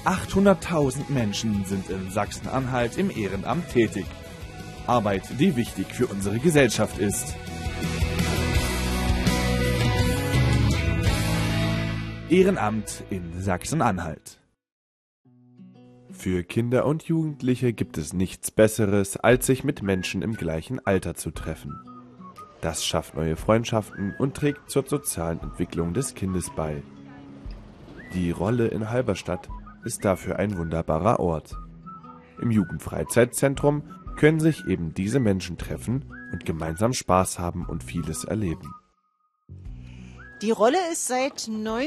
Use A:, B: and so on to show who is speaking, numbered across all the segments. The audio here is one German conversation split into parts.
A: 800.000 Menschen sind in Sachsen-Anhalt im Ehrenamt tätig. Arbeit, die wichtig für unsere Gesellschaft ist. Ehrenamt in Sachsen-Anhalt. Für Kinder und Jugendliche gibt es nichts Besseres, als sich mit Menschen im gleichen Alter zu treffen. Das schafft neue Freundschaften und trägt zur sozialen Entwicklung des Kindes bei. Die Rolle in Halberstadt ist dafür ein wunderbarer Ort. Im Jugendfreizeitzentrum können sich eben diese Menschen treffen und gemeinsam Spaß haben und vieles erleben.
B: Die Rolle ist seit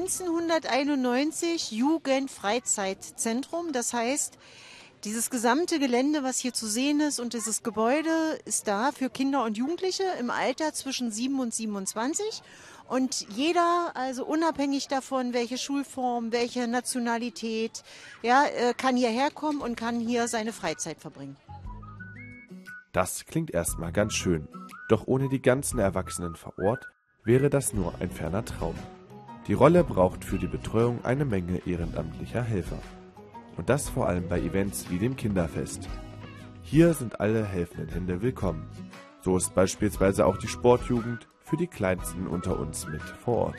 B: 1991 Jugendfreizeitzentrum. Das heißt, dieses gesamte Gelände, was hier zu sehen ist und dieses Gebäude ist da für Kinder und Jugendliche im Alter zwischen 7 und 27. Und jeder, also unabhängig davon, welche Schulform, welche Nationalität, ja, kann hierher kommen und kann hier seine Freizeit verbringen.
A: Das klingt erstmal ganz schön. Doch ohne die ganzen Erwachsenen vor Ort wäre das nur ein ferner Traum. Die Rolle braucht für die Betreuung eine Menge ehrenamtlicher Helfer. Und das vor allem bei Events wie dem Kinderfest. Hier sind alle helfenden Hände willkommen. So ist beispielsweise auch die Sportjugend für die Kleinsten unter uns mit vor Ort.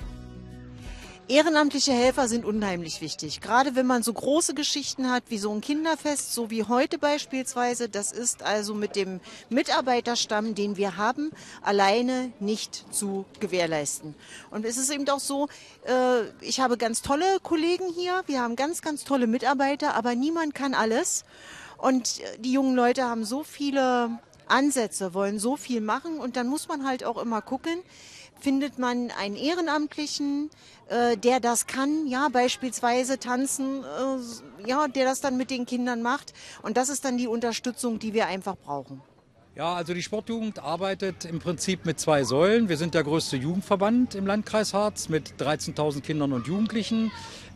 B: Ehrenamtliche Helfer sind unheimlich wichtig, gerade wenn man so große Geschichten hat wie so ein Kinderfest, so wie heute beispielsweise. Das ist also mit dem Mitarbeiterstamm, den wir haben, alleine nicht zu gewährleisten. Und es ist eben auch so, ich habe ganz tolle Kollegen hier, wir haben ganz, ganz tolle Mitarbeiter, aber niemand kann alles. Und die jungen Leute haben so viele Ansätze, wollen so viel machen und dann muss man halt auch immer gucken, findet man einen Ehrenamtlichen, der das kann, ja, beispielsweise tanzen, ja, der das dann mit den Kindern macht. Und das ist dann die Unterstützung, die wir einfach brauchen.
C: Ja, also die Sportjugend arbeitet im Prinzip mit 2 Säulen. Wir sind der größte Jugendverband im Landkreis Harz mit 13.000 Kindern und Jugendlichen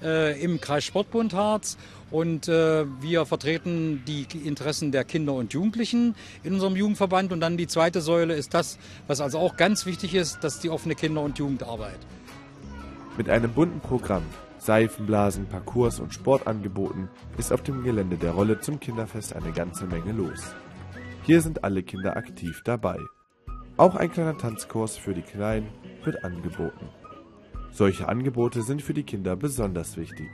C: im Kreis Sportbund Harz. Und wir vertreten die Interessen der Kinder und Jugendlichen in unserem Jugendverband. Und dann die zweite Säule ist das, was also auch ganz wichtig ist, das ist die offene Kinder- und Jugendarbeit.
A: Mit einem bunten Programm, Seifenblasen, Parcours und Sportangeboten ist auf dem Gelände der Rolle zum Kinderfest eine ganze Menge los. Hier sind alle Kinder aktiv dabei. Auch ein kleiner Tanzkurs für die Kleinen wird angeboten. Solche Angebote sind für die Kinder besonders wichtig.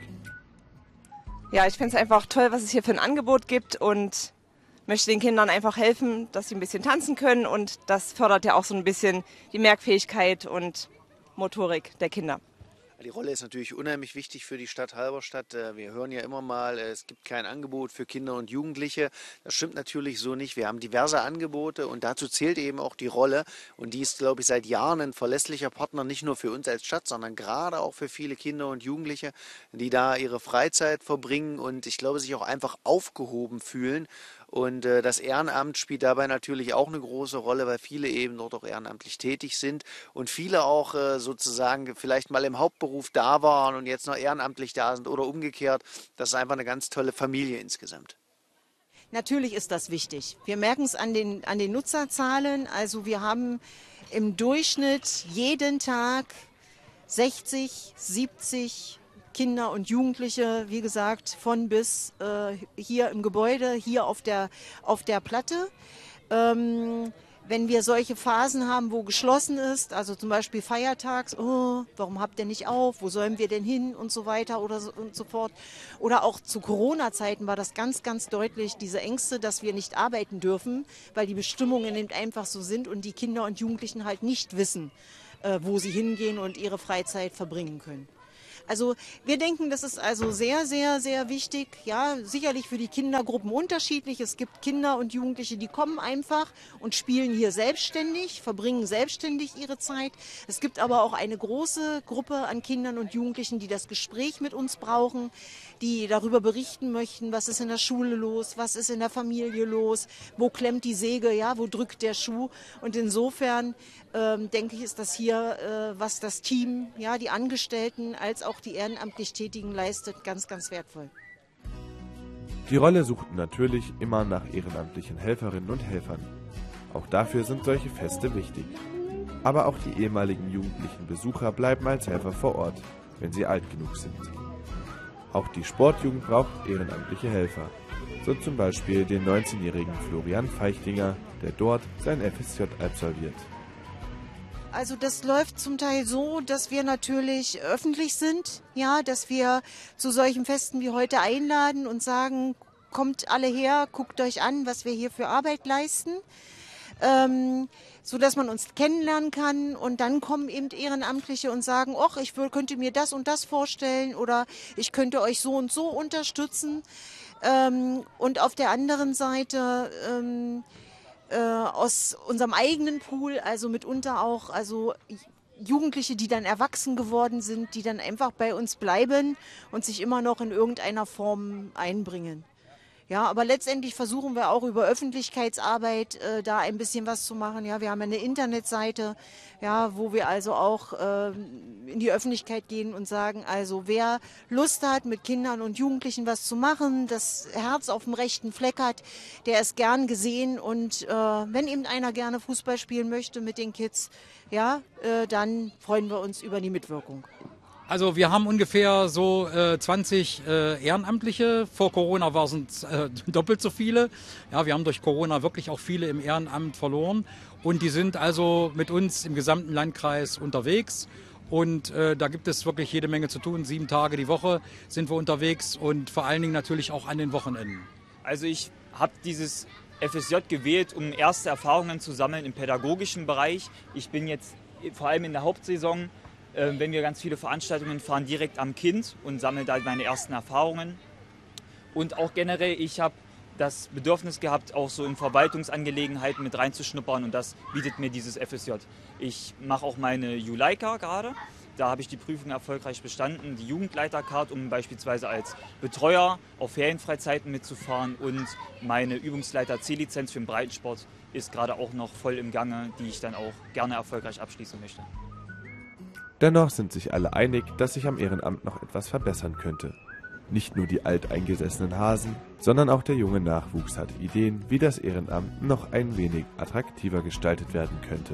D: Ja, ich finde es einfach toll, was es hier für ein Angebot gibt und möchte den Kindern einfach helfen, dass sie ein bisschen tanzen können und das fördert ja auch so ein bisschen die Merkfähigkeit und Motorik der Kinder.
E: Die Rolle ist natürlich unheimlich wichtig für die Stadt Halberstadt. Wir hören ja immer mal, es gibt kein Angebot für Kinder und Jugendliche. Das stimmt natürlich so nicht. Wir haben diverse Angebote und dazu zählt eben auch die Rolle. Und die ist, glaube ich, seit Jahren ein verlässlicher Partner, nicht nur für uns als Stadt, sondern gerade auch für viele Kinder und Jugendliche, die da ihre Freizeit verbringen und ich glaube, sich auch einfach aufgehoben fühlen. Und das Ehrenamt spielt dabei natürlich auch eine große Rolle, weil viele eben dort auch ehrenamtlich tätig sind und viele auch sozusagen vielleicht mal im Hauptberuf da waren und jetzt noch ehrenamtlich da sind oder umgekehrt. Das ist einfach eine ganz tolle Familie insgesamt.
B: Natürlich ist das wichtig. Wir merken es an den Nutzerzahlen. Also wir haben im Durchschnitt jeden Tag 60, 70 Kinder und Jugendliche, wie gesagt, von bis hier im Gebäude, hier auf der Platte. Wenn wir solche Phasen haben, wo geschlossen ist, also zum Beispiel feiertags, oh, warum habt ihr nicht auf, wo sollen wir denn hin und so weiter oder so, und so fort. Oder auch zu Corona-Zeiten war das ganz, ganz deutlich, diese Ängste, dass wir nicht arbeiten dürfen, weil die Bestimmungen eben einfach so sind und die Kinder und Jugendlichen halt nicht wissen, wo sie hingehen und ihre Freizeit verbringen können. Also wir denken, das ist also sehr, sehr, sehr wichtig. Ja, sicherlich für die Kindergruppen unterschiedlich. Es gibt Kinder und Jugendliche, die kommen einfach und spielen hier selbstständig, verbringen selbstständig ihre Zeit. Es gibt aber auch eine große Gruppe an Kindern und Jugendlichen, die das Gespräch mit uns brauchen, die darüber berichten möchten, was ist in der Schule los, was ist in der Familie los, wo klemmt die Säge, ja, wo drückt der Schuh. Und insofern denke ich, ist das hier, was das Team, ja, die Angestellten als auch die ehrenamtlich Tätigen leistet, ganz, ganz wertvoll.
A: Die Rolle sucht natürlich immer nach ehrenamtlichen Helferinnen und Helfern. Auch dafür sind solche Feste wichtig. Aber auch die ehemaligen jugendlichen Besucher bleiben als Helfer vor Ort, wenn sie alt genug sind. Auch die Sportjugend braucht ehrenamtliche Helfer. So zum Beispiel den 19-jährigen Florian Feichtinger, der dort sein FSJ absolviert.
B: Also das läuft zum Teil so, dass wir natürlich öffentlich sind, ja, dass wir zu solchen Festen wie heute einladen und sagen, kommt alle her, guckt euch an, was wir hier für Arbeit leisten, so dass man uns kennenlernen kann, und dann kommen eben Ehrenamtliche und sagen, ach, könnte mir das und das vorstellen oder ich könnte euch so und so unterstützen. Und auf der anderen Seite aus unserem eigenen Pool, also mitunter auch Jugendliche, die dann erwachsen geworden sind, die dann einfach bei uns bleiben und sich immer noch in irgendeiner Form einbringen. Ja, aber letztendlich versuchen wir auch über Öffentlichkeitsarbeit da ein bisschen was zu machen. Ja, wir haben eine Internetseite, ja, wo wir also auch in die Öffentlichkeit gehen und sagen, also wer Lust hat, mit Kindern und Jugendlichen was zu machen, das Herz auf dem rechten Fleck hat, der ist gern gesehen. Und wenn eben einer gerne Fußball spielen möchte mit den Kids, ja, dann freuen wir uns über die Mitwirkung.
C: Also wir haben ungefähr so 20 Ehrenamtliche. Vor Corona waren es doppelt so viele. Ja, wir haben durch Corona wirklich auch viele im Ehrenamt verloren. Und die sind also mit uns im gesamten Landkreis unterwegs. Und da gibt es wirklich jede Menge zu tun. 7 Tage die Woche sind wir unterwegs und vor allen Dingen natürlich auch an den Wochenenden.
F: Also ich habe dieses FSJ gewählt, um erste Erfahrungen zu sammeln im pädagogischen Bereich. Ich bin jetzt vor allem in der Hauptsaison, wenn wir ganz viele Veranstaltungen fahren, direkt am Kind und sammle da meine ersten Erfahrungen. Und auch generell, ich habe das Bedürfnis gehabt, auch so in Verwaltungsangelegenheiten mit reinzuschnuppern, und das bietet mir dieses FSJ. Ich mache auch meine Juleika gerade. Da habe ich die Prüfung erfolgreich bestanden, die Jugendleitercard, um beispielsweise als Betreuer auf Ferienfreizeiten mitzufahren, und meine Übungsleiter C-Lizenz für den Breitensport ist gerade auch noch voll im Gange, die ich dann auch gerne erfolgreich abschließen möchte.
A: Dennoch sind sich alle einig, dass sich am Ehrenamt noch etwas verbessern könnte. Nicht nur die alteingesessenen Hasen, sondern auch der junge Nachwuchs hat Ideen, wie das Ehrenamt noch ein wenig attraktiver gestaltet werden könnte.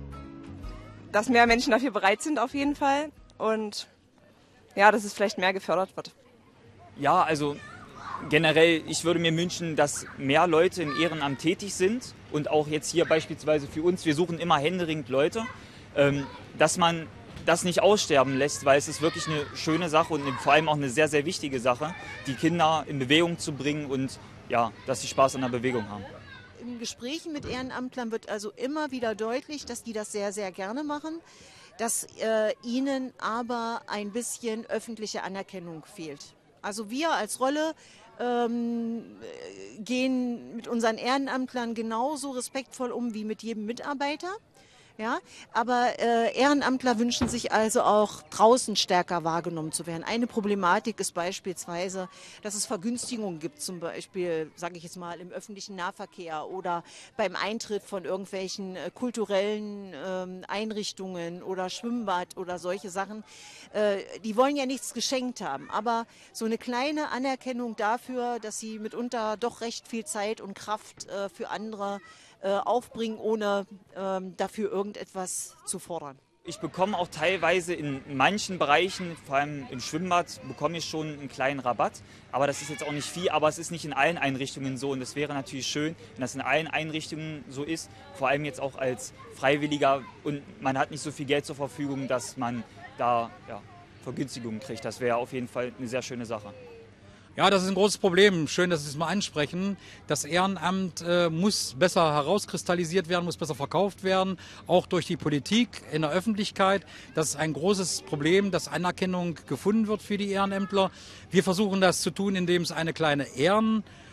D: Dass mehr Menschen dafür bereit sind auf jeden Fall, und ja, dass es vielleicht mehr gefördert wird.
F: Ja, also generell, ich würde mir wünschen, dass mehr Leute im Ehrenamt tätig sind, und auch jetzt hier beispielsweise für uns, wir suchen immer händeringend Leute, dass man das nicht aussterben lässt, weil es ist wirklich eine schöne Sache und vor allem auch eine sehr, sehr wichtige Sache, die Kinder in Bewegung zu bringen und ja, dass sie Spaß an der Bewegung haben.
B: In Gesprächen mit Ehrenamtlern wird also immer wieder deutlich, dass die das sehr, sehr gerne machen, dass ihnen aber ein bisschen öffentliche Anerkennung fehlt. Also wir als Rolle gehen mit unseren Ehrenamtlern genauso respektvoll um wie mit jedem Mitarbeiter. Ja, aber Ehrenamtler wünschen sich also auch draußen stärker wahrgenommen zu werden. Eine Problematik ist beispielsweise, dass es Vergünstigungen gibt, zum Beispiel, sage ich jetzt mal, im öffentlichen Nahverkehr oder beim Eintritt von irgendwelchen kulturellen Einrichtungen oder Schwimmbad oder solche Sachen. Die wollen ja nichts geschenkt haben, aber so eine kleine Anerkennung dafür, dass sie mitunter doch recht viel Zeit und Kraft für andere aufbringen, ohne dafür irgendetwas zu fordern.
F: Ich bekomme auch teilweise in manchen Bereichen, vor allem im Schwimmbad, bekomme ich schon einen kleinen Rabatt. Aber das ist jetzt auch nicht viel, aber es ist nicht in allen Einrichtungen so. Und es wäre natürlich schön, wenn das in allen Einrichtungen so ist. Vor allem jetzt auch als Freiwilliger, und man hat nicht so viel Geld zur Verfügung, dass man da Vergünstigungen kriegt. Das wäre auf jeden Fall eine sehr schöne Sache.
C: Ja, das ist ein großes Problem. Schön, dass Sie es mal ansprechen. Das Ehrenamt muss besser herauskristallisiert werden, muss besser verkauft werden, auch durch die Politik in der Öffentlichkeit. Das ist ein großes Problem, dass Anerkennung gefunden wird für die Ehrenämtler. Wir versuchen das zu tun, indem es eine kleine